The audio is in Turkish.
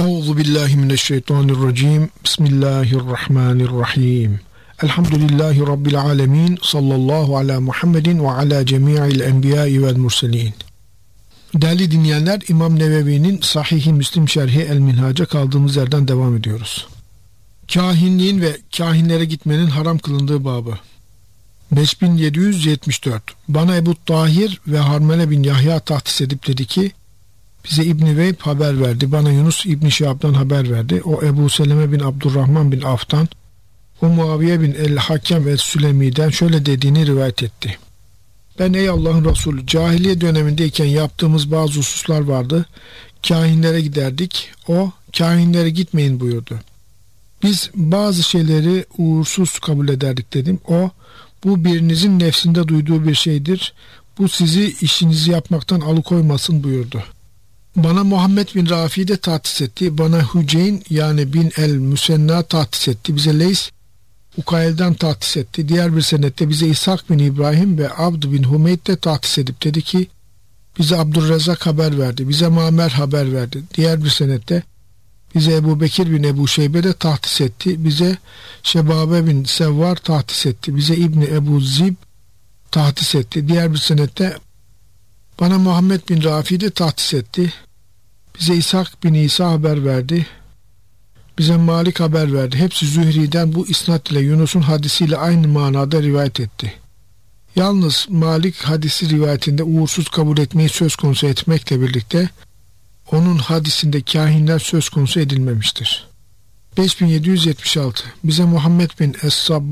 Euzu billahi mineşşeytanirracim. Bismillahirrahmanirrahim. Elhamdülillahi rabbil alamin. Sallallahu ala Muhammedin ve ala cemi'il enbiya'i vel murselin. Değerli dinleyenler, İmam Nevevi'nin Sahih-i Müslim şerhi El-Minhac'a kaldığımız yerden devam ediyoruz. Kahinliğin ve kahinlere gitmenin haram kılındığı babı. 5774. Bana Ebu Tahir ve Harmele bin Yahya tahsis edip dedi ki, bize İbn-i Veyb haber verdi. Bana Yunus İbn-i Şihab'dan haber verdi. O Ebu Seleme bin Abdurrahman bin Avf'tan, o Muaviye bin el-Hakem el-Sülemi'den şöyle dediğini rivayet etti. Ben ey Allah'ın Resulü, cahiliye dönemindeyken yaptığımız bazı hususlar vardı. Kahinlere giderdik. O, kahinlere gitmeyin buyurdu. Biz bazı şeyleri uğursuz kabul ederdik dedim. O, bu birinizin nefsinde duyduğu bir şeydir. Bu sizi işinizi yapmaktan alıkoymasın buyurdu. Bana Muhammed bin Rafi de tahsis etti. Bana Hüceyn yani bin el-Müsenna tahsis etti. Bize Leys Ukail'den tahsis etti. Diğer bir senette bize İshak bin İbrahim ve Abd bin Hümeyd de tahsis edip dedi ki, bize Abdurrezzak haber verdi. Bize Mamer haber verdi. Diğer bir senette bize Ebu Bekir bin Ebu Şeybe de tahsis etti. Bize Şebabe bin Sevvar tahsis etti. Bize İbni Ebu Zib tahsis etti. Diğer bir senette bana Muhammed bin Rafi de tahsis etti. Bize İshak bin İsa haber verdi. Bize Malik haber verdi. Hepsi Zühri'den bu isnat ile Yunus'un hadisiyle aynı manada rivayet etti. Yalnız Malik hadisi rivayetinde uğursuz kabul etmeyi söz konusu etmekle birlikte onun hadisinde kahinler söz konusu edilmemiştir. 5776. Bize Muhammed bin Es-Sabb